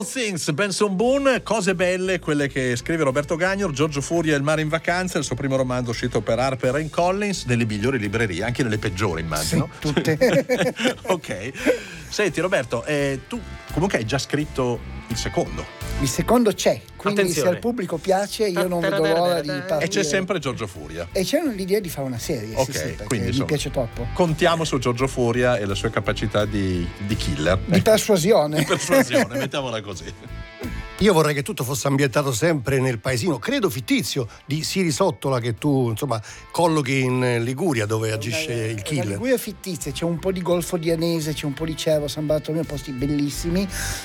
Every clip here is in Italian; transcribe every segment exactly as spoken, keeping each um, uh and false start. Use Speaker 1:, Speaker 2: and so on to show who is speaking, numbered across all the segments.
Speaker 1: Things, Benson Boone, cose belle, quelle che scrive Roberto Gagnor. Giorgio Furia, Il mare in vacanza, il suo primo romanzo uscito per Harper and Collins, nelle migliori librerie, anche nelle peggiori immagino.
Speaker 2: Sì, tutte.
Speaker 1: Ok. Senti Roberto, eh, tu comunque hai già scritto il secondo.
Speaker 2: Il secondo c'è, quindi
Speaker 3: Attenzione.
Speaker 2: se al pubblico piace io non vedo l'ora di partire.
Speaker 1: E c'è sempre Giorgio Furia.
Speaker 2: E c'è l'idea di fare una serie,
Speaker 1: Ok,
Speaker 2: sì, sì, perché
Speaker 1: quindi,
Speaker 2: mi
Speaker 1: insomma,
Speaker 2: piace troppo.
Speaker 1: Contiamo su Giorgio Furia e le sue capacità di, di killer.
Speaker 2: Di persuasione.
Speaker 1: Di persuasione, mettiamola così.
Speaker 4: Io vorrei che tutto fosse ambientato sempre nel paesino, credo fittizio, di Siri Sottola, che tu insomma collochi in Liguria, dove agisce il
Speaker 2: La
Speaker 4: killer.
Speaker 2: Liguria fittizia, c'è un po' di Golfo di Anese, c'è un po' di Cervo, San Bartolomeo, posti bellissimi,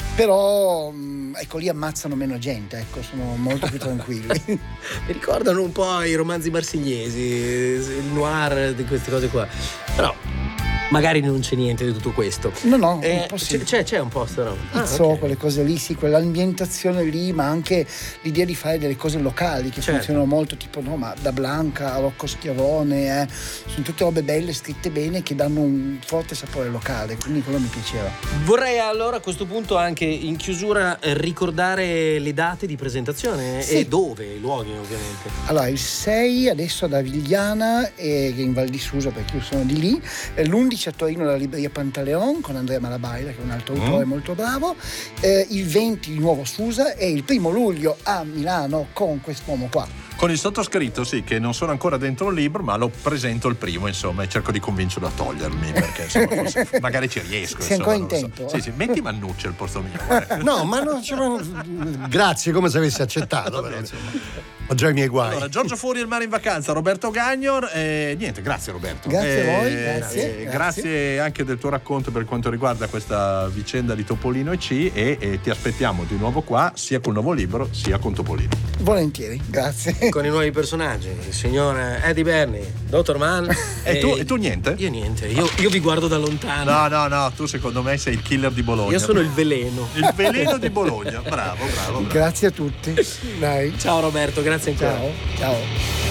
Speaker 2: però mh, ecco, lì ammazzano meno gente, ecco, sono molto più tranquilli.
Speaker 3: Mi ricordano un po' i romanzi marsigliesi, il noir di queste cose qua. Però magari non c'è niente di tutto questo.
Speaker 2: No, no,
Speaker 3: Eh,
Speaker 2: un po' sì.
Speaker 3: c'è, c'è, c'è un posto, no?
Speaker 2: Il
Speaker 3: Ah,
Speaker 2: zoo,
Speaker 3: ok.
Speaker 2: quelle cose lì, sì, quell'ambientazione lì, ma anche l'idea di fare delle cose locali che
Speaker 3: Certo.
Speaker 2: funzionano molto, tipo no, ma da Blanca a Rocco Schiavone, eh, sono tutte robe belle, scritte bene, che danno un forte sapore locale, quindi quello mi piaceva.
Speaker 3: Vorrei allora a questo punto anche in chiusura eh, ricordare le date di presentazione
Speaker 2: Sì.
Speaker 3: e dove, i luoghi ovviamente.
Speaker 2: Allora, il sei adesso ad Avigliana e in Val di Susa, perché io sono di lì, e l'undici a Torino alla libreria Pantaleon con Andrea Malabaila, che è un altro autore
Speaker 1: Mm.
Speaker 2: molto bravo, eh, il venti di nuovo Susa e il primo luglio a Milano con quest'uomo qua.
Speaker 1: Con il sottoscritto, sì, che non sono ancora dentro il libro, ma lo presento il primo, insomma, e cerco di convincerlo a togliermi, perché insomma, forse, magari ci riesco.
Speaker 2: Sei
Speaker 1: insomma,
Speaker 2: ancora in
Speaker 1: non so.
Speaker 2: tempo.
Speaker 1: Sì, sì, metti Mannucci al posto mio. guarda.
Speaker 4: No, ma non ci- ma- grazie, come se avessi accettato, però, insomma. Ho già i miei guai.
Speaker 1: Allora, Giorgio Furia, Il mare in vacanza, Roberto Gagnor, e niente, grazie Roberto.
Speaker 2: Grazie a voi,
Speaker 1: Eh,
Speaker 2: grazie,
Speaker 1: eh,
Speaker 2: grazie.
Speaker 1: grazie anche del tuo racconto per quanto riguarda questa vicenda di Topolino e C, e, e ti aspettiamo di nuovo qua, sia col nuovo libro, sia con Topolino.
Speaker 2: Volentieri, grazie.
Speaker 3: Con i nuovi personaggi, il signor Eddie Bernie, Dottor Mann.
Speaker 1: E tu, e tu niente?
Speaker 3: Io niente, io, io vi guardo da lontano.
Speaker 1: No, no, no, tu secondo me sei il killer di Bologna.
Speaker 3: Io sono il veleno.
Speaker 1: il veleno di Bologna. Bravo, bravo, bravo.
Speaker 2: Grazie a tutti. Dai.
Speaker 3: Ciao Roberto, grazie ancora.
Speaker 2: Ciao. Ciao.